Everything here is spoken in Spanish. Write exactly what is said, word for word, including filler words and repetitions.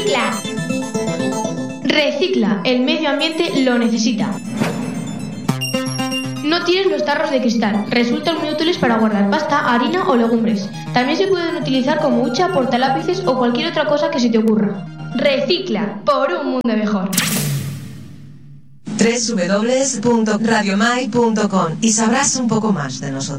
Recicla. Recicla, el medio ambiente lo necesita. No tires los tarros de cristal, resultan muy útiles para guardar pasta, harina o legumbres. También se pueden utilizar como hucha, portalápices o cualquier otra cosa que se te ocurra. Recicla, por un mundo mejor. doble u doble u doble u punto radio mai punto com y sabrás un poco más de nosotros.